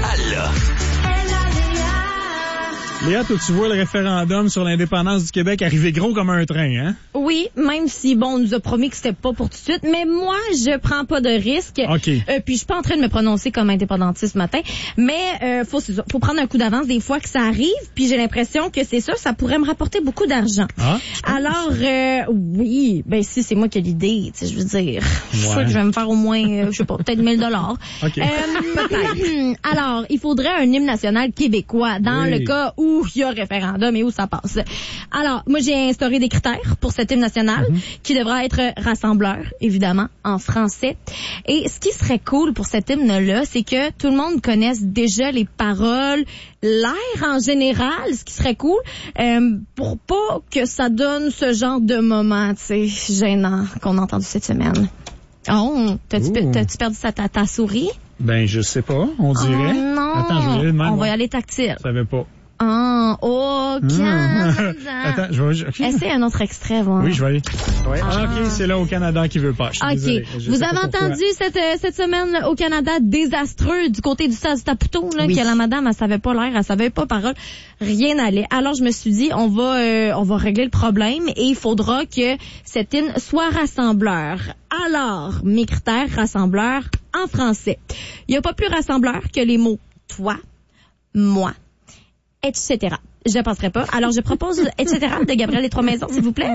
Léa, toi, tu vois le référendum sur l'indépendance du Québec arriver gros comme un train, hein? Oui, même si, on nous a promis que c'était pas pour tout de suite, mais moi, je prends pas de risque. OK. Puis je suis pas en train de me prononcer comme indépendantiste ce matin, mais faut prendre un coup d'avance des fois que ça arrive, puis j'ai l'impression que c'est ça pourrait me rapporter beaucoup d'argent. Ah, alors, oui, si c'est moi qui ai l'idée, je veux dire, je suis sûre que je vais me faire au moins, je sais pas, peut-être 1000 $. OK. Peut-être. Alors, il faudrait un hymne national québécois dans le cas où il y a référendum et où ça passe. Alors, moi, j'ai instauré des critères pour cet hymne national qui devra être rassembleur, évidemment, en français. Et ce qui serait cool pour cet hymne-là, c'est que tout le monde connaisse déjà les paroles, l'air en général, ce qui serait cool, pour pas que ça donne ce genre de moment, tu sais, gênant qu'on a entendu cette semaine. Oh, t'as-tu perdu ta souris? Ben, je sais pas, on dirait. Oh non! Attends, je vais aller de même. On va y aller tactile. Je savais pas. Au Canada. Attends, je vais... Okay. Essaye un autre extrait, voir. Oui, je vais aller. Ouais. OK, c'est là au Canada qui veut pas. Je suis désolé. Vous avez entendu cette semaine au Canada désastreux du côté du Saputo, là, que la madame, elle savait pas l'air, elle savait pas parole, rien n'allait. Alors, je me suis dit, on va régler le problème et il faudra que cet hymne soit rassembleur. Alors, mes critères rassembleurs en français. Il n'y a pas plus rassembleur que les mots toi, moi, etc. Je ne passerai pas. Alors, je propose etc. de Gabriel des Trois Maisons, s'il vous plaît.